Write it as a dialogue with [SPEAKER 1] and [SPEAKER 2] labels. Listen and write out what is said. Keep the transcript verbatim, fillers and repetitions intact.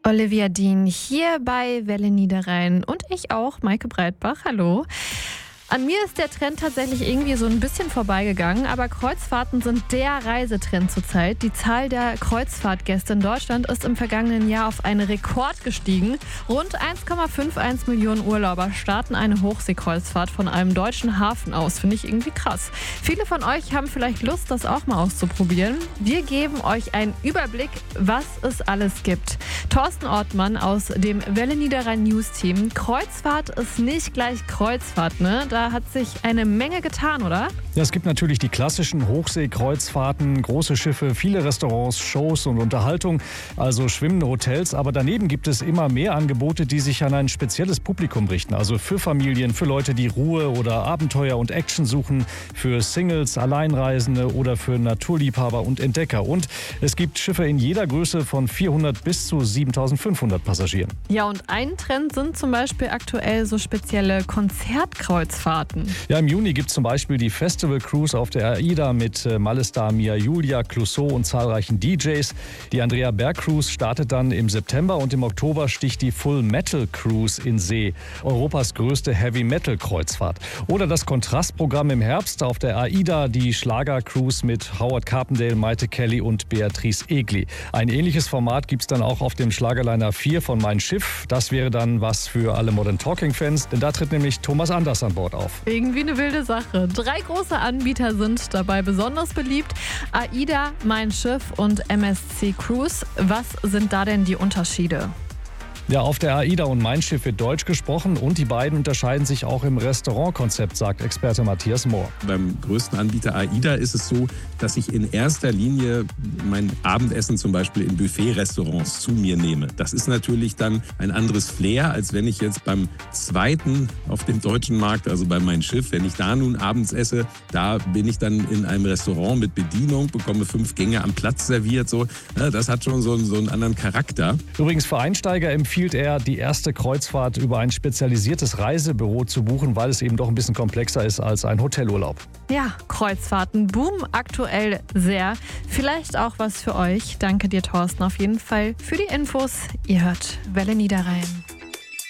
[SPEAKER 1] Olivia Dean hier bei Welle Niederrhein und ich auch, Maike Breitbach. Hallo. An mir ist der Trend tatsächlich irgendwie so ein bisschen vorbeigegangen, aber Kreuzfahrten sind der Reisetrend zurzeit. Die Zahl der Kreuzfahrtgäste in Deutschland ist im vergangenen Jahr auf einen Rekord gestiegen. Rund eins Komma einundfünfzig Millionen Urlauber starten eine Hochseekreuzfahrt von einem deutschen Hafen aus. Finde ich irgendwie krass. Viele von euch haben vielleicht Lust, das auch mal auszuprobieren. Wir geben euch einen Überblick, was es alles gibt. Thorsten Ortmann aus dem Welle Niederrhein News Team. Kreuzfahrt ist nicht gleich Kreuzfahrt, ne? Da hat sich eine Menge getan, oder?
[SPEAKER 2] Ja, es gibt natürlich die klassischen Hochseekreuzfahrten, große Schiffe, viele Restaurants, Shows und Unterhaltung, also schwimmende Hotels. Aber daneben gibt es immer mehr Angebote, die sich an ein spezielles Publikum richten. Also für Familien, für Leute, die Ruhe oder Abenteuer und Action suchen, für Singles, Alleinreisende oder für Naturliebhaber und Entdecker. Und es gibt Schiffe in jeder Größe von vierhundert bis zu siebentausendfünfhundert Passagieren.
[SPEAKER 1] Ja, und ein Trend sind zum Beispiel aktuell so spezielle Konzertkreuzfahrten.
[SPEAKER 2] Ja, im Juni gibt es zum Beispiel die Festival Cruise auf der AIDA mit äh, Malestar, Mia Julia, Clouseau und zahlreichen D Js. Die Andrea Berg Cruise startet dann im September und im Oktober sticht die Full Metal Cruise in See, Europas größte Heavy Metal Kreuzfahrt. Oder das Kontrastprogramm im Herbst auf der AIDA, die Schlager Cruise mit Howard Carpendale, Maite Kelly und Beatrice Egli. Ein ähnliches Format gibt es dann auch auf dem Schlagerliner vier von Mein Schiff. Das wäre dann was für alle Modern Talking Fans, denn da tritt nämlich Thomas Anders an Bord auf.
[SPEAKER 1] Irgendwie eine wilde Sache. Drei große Anbieter sind dabei besonders beliebt. AIDA, Mein Schiff und M S C Cruise. Was sind da denn die Unterschiede?
[SPEAKER 2] Ja, auf der AIDA und Mein Schiff wird Deutsch gesprochen und die beiden unterscheiden sich auch im Restaurantkonzept, sagt Experte Matthias Mohr.
[SPEAKER 3] Beim größten Anbieter AIDA ist es so, dass ich in erster Linie mein Abendessen zum Beispiel in Buffet-Restaurants zu mir nehme. Das ist natürlich dann ein anderes Flair, als wenn ich jetzt beim zweiten auf dem deutschen Markt, also bei Mein Schiff, wenn ich da nun abends esse, da bin ich dann in einem Restaurant mit Bedienung, bekomme fünf Gänge am Platz serviert. So. Ja, das hat schon so einen, so einen anderen Charakter.
[SPEAKER 2] Übrigens für Einsteiger empfiehlt er, die erste Kreuzfahrt über ein spezialisiertes Reisebüro zu buchen, weil es eben doch ein bisschen komplexer ist als ein Hotelurlaub.
[SPEAKER 1] Ja, Kreuzfahrten boomen aktuell sehr. Vielleicht auch was für euch. Danke dir, Thorsten, auf jeden Fall für die Infos. Ihr hört Welle Niederrhein.